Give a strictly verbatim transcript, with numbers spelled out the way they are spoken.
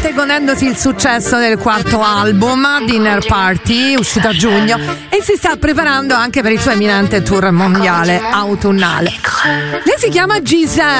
ovviamente godendosi il successo del quarto album, Dinner Party, uscito a giugno, e si sta preparando anche per il suo eminente tour mondiale autunnale. Lei si chiama Giselle